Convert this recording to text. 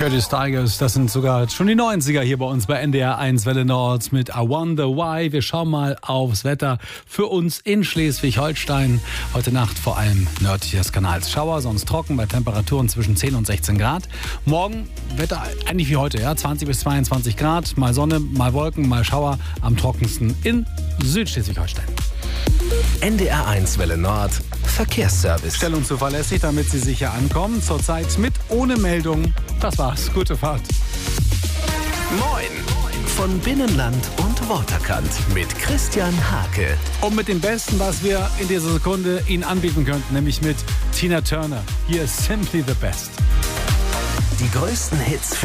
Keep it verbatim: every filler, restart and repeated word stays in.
Curtis Tigers, das sind sogar schon die neunziger hier bei uns bei N D R eins Welle Nord mit I Wonder Why. Wir schauen mal aufs Wetter für uns in Schleswig-Holstein. Heute Nacht vor allem nördlich des Kanals Schauer, sonst trocken bei Temperaturen zwischen zehn und sechzehn Grad. Morgen Wetter eigentlich wie heute, ja, zwanzig bis zweiundzwanzig Grad, mal Sonne, mal Wolken, mal Schauer, am trockensten in Südschleswig-Holstein. N D R eins Welle Nord Verkehrsservice. Schnell und zuverlässig, damit Sie sicher ankommen. Zurzeit mit ohne Meldung. Das war's. Gute Fahrt. Moin von Binnenland und Waterkant mit Christian Hake. Und mit dem Besten, was wir in dieser Sekunde Ihnen anbieten könnten, nämlich mit Tina Turner. Hier ist Simply the Best. Die größten Hits